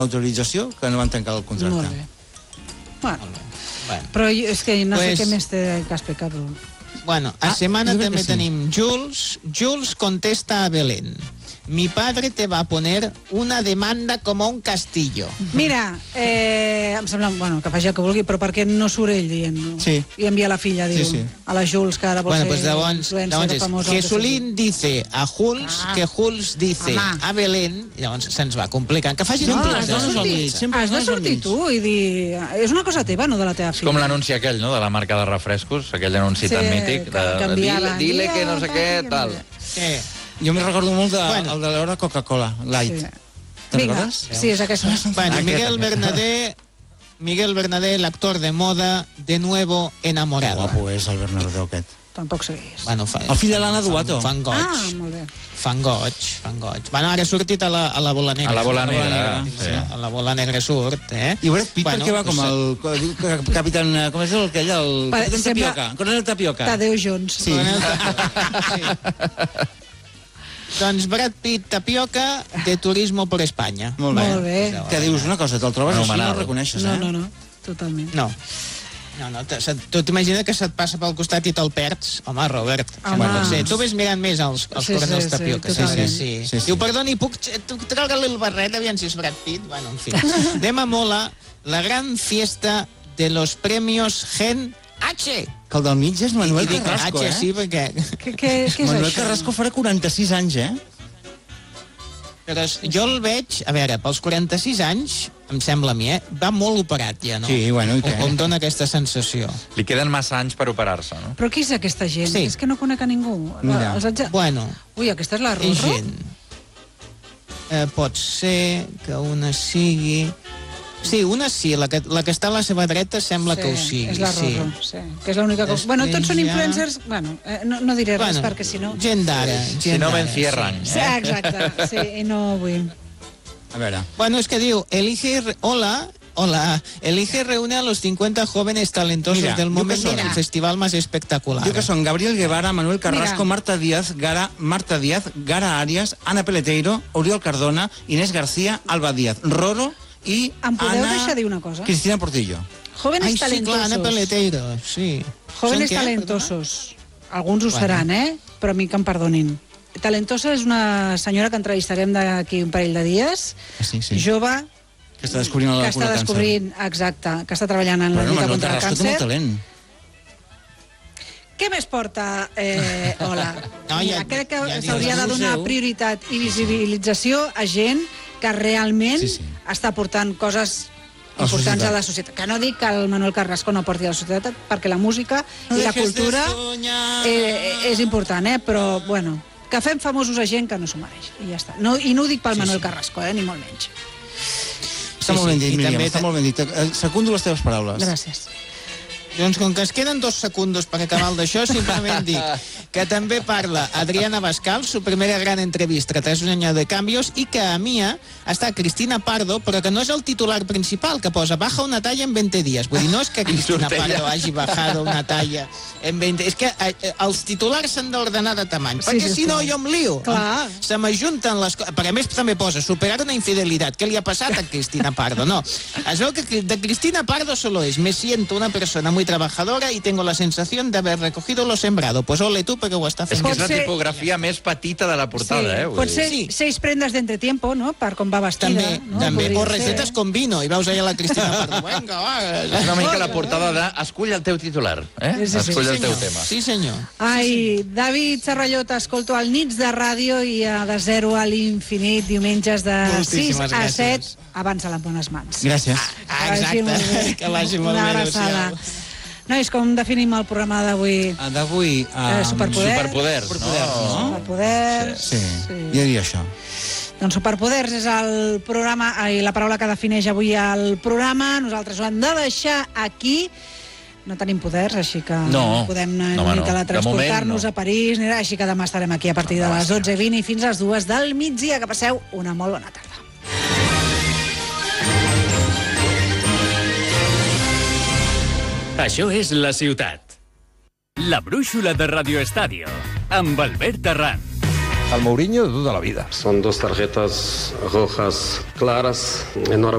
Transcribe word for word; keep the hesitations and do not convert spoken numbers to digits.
autorització que no van tancar el contracte. Molt bé. Bueno, bueno. Però és que no pues, sé què més té que explicar. Però... Bueno, a ah, setmana també sí. tenim Jules. Jules contesta a Belén. Mi padre te va a poner una demanda como un castillo. Mira, eh, em sembla, bueno, que faci el que vulgui, però per què no surt ell dient-no? Sí. I envia la filla, diu, sí, sí. a la Jules, que ara vol bueno, ser pues llavors, llavors és, famosa. Jesulín dice a Jules ah. que Jules dice Home. a Belén, llavors se'ns va complicant. Que facin no, un has de sortir, sempre has de sortir tu i dir... És una cosa teva, no de la teva filla. És com l'anunci aquell, no?, de la marca de refrescos, aquell anunci sí, tan mític. De, de, dile, dile que no sé què, tal. Sí. Jo me recordo molt de, bueno. el de l'hora Coca-Cola, Light. Sí. Te'n recordes? Sí, és aquesta. Bueno, Miguel Bernadé, Miguel Bernadé, l'actor de moda, de nuevo enamorado. Que guapo és el Bernadé aquest. Tampoc seguís. Bueno, fa, el fill de l'Anna Duato. Fan goig. Ah, molt bé. Fan goig, fan goig. Bueno, ara ha sortit a la, a la bola negra. A la bola negra, negra sí. A la bola negra surt, eh? I Brad Pitt, bueno, perquè va com el... Capitán... Com és aquell? El Capitán Tapioca. Coronel Tapioca. Tadeu Jones. Sí. sí. Doncs Brad Pitt, Tapioca, de Turismo por Espanya. Molt bé. Molt bé. Que dius una cosa, te'l trobes així i no el reconeixes, eh? No, no, no, totalment. No. No, no, tu t'imagines que se't passa pel costat i te'l perds? Home, Robert. Home. Bueno, sí, tu ves mirant més els, els sí, coronels sí, Tapioca. Sí, sí, sí, sí. sí, sí. Diu, perdoni, puc treure-li el barret, aviam si és Brad Pitt? Bueno, en fi. Anem a Mola, la gran fiesta de los premios Gen H. Que el del mig és Manuel I, i Carrasco, H, eh? sí, perquè... Què, què, què és Manuel això? Carrasco farà quaranta-sis anys, eh? Però jo el veig, a veure, pels quaranta-sis anys, em sembla a mi, eh? Va molt operat ja, no? Sí, bueno, i què? O, em dona aquesta sensació. Li queden massa anys per operar-se, no? Però qui és aquesta gent? Sí. És que no conec a ningú. Mira. Els haig... Bueno. Ui, aquesta és la Rorro? És gent. Eh, pot ser que una sigui... Sí, una sí, la que, la que està a la seva dreta sembla sí, que ho sigui. és la Rorro, sí. sí. Que és l'única que... Després Bueno, tots són ja... influencers... Bueno, eh, no, no diré res, bueno, perquè si no... Gent d'ara. Si no me encierran. Sí. Sí, exacte, sí, i no vull... A veure... Bueno, és que diu, elige... Hola... Hola, elige reúne a los cincuenta jóvenes talentosos Mira, del momento en el festival más espectacular. Jo que són Gabriel Guevara, Manuel Carrasco, Mira. Marta Díaz, Gara, Marta Díaz, Gara Arias, Ana Peleteiro, Oriol Cardona, Inés García, Alba Díaz, Roro i Em podeu Ana... deixar dir una cosa? Cristina Portillo. Jóvenes Ai, sí, talentosos. clar, Ana Peleteiro, sí. Jóvenes Són què, talentosos. Alguns ho Bueno. seran, eh? Però a mi que em perdonin. Talentosa és una senyora que entrevistarem d'aquí un parell de dies. Sí, sí. Jove, Que està descobrint la que cura està del càncer. descobrint, exacte, que està treballant en la Però no, lluita Manuel contra el Carrasco té molt càncer. talent. Què més porta, eh, Hola? No, Mira, ja- crec que ja s'hauria de dius, donar museu. prioritat i visibilització a gent que realment Sí, sí. està portant coses A la importants societat. a la societat. Que no dic que el Manuel Carrasco no porti a la societat, perquè la música No i la dejes de cultura soñar. eh, és important, eh? Però, bueno, que fem famosos a gent que no s'ho mereix. I ja està. No, I no ho dic pel Sí, Manuel sí. Carrasco, eh? Ni molt menys. Està Sí, molt ben sí, dit, i Míriam, també està te- molt ben dit. Eh, Secundo les teves paraules. Gràcies. Doncs com que es queden dos segundos per acabar el d'això, simplement dic que també parla Adriana Bascal, su primera gran entrevista tras un año de cambios, i que a Mia està Cristina Pardo, però que no és el titular principal, que posa baja una talla en veinte días. Vull dir, no és que Cristina Pardo hagi bajado una talla en veinte... És que eh, els titulars s'han d'ordenar de tamany, Sí, perquè sí, si no sí. jo em lio. Clar. Se m'ajunten les coses. Perquè a més també posa superar una infidelitat. Què li ha passat a Cristina Pardo? No. Es veu que de Cristina Pardo solo es me siento una persona muy trabajadora y tengo la sensación de haber recogido lo sembrado. Pues ole tú, perquè ho està És fent. que és la Pot ser- tipografia més petita de la portada, sí. eh? Vull Pot dir. ser Sí. seis prendes d'entretiempo, no?, per com va vestida. També, no? també. Podria O ser. recetes con vino. I veus allà la Cristina Pardo. Vinga, va. És una mica la portada de escull el teu titular, eh? Sí, sí, sí. Escull el Sí, teu senyor. tema. Sí, senyor. Ai, David Serralló, t'escolto al Nits de Ràdio i a de zero a l'infinit, diumenges de sis Moltíssimes a gràcies. set, abans a les bones mans. Gràcies. Ah, Que vagi molt exacte. bé. Que vagi molt Una bé. abraçada. adéu-siau. Nois, com definim el programa d'avui? Ah, D'avui... Eh, superpoder. Superpoders, Superpoders, no? no? Superpoders. Sí, jo diria això. Doncs Superpoders és el programa, ai, la paraula que defineix avui el programa. Nosaltres ho hem de deixar aquí. No tenim poders, així que No. podem No, ni home, no. teletransportar-nos De moment, no. a París, ni res, així que demà estarem aquí a partir de les dotze i vint i fins a les dues del migdia. Que passeu una molt bona tarda. Això és La Ciutat. La brúixola de Radio Estadio, amb Albert Arran. Al Mourinho de toda la vida. Son dos tarjetas rojas claras. Enhorabuena.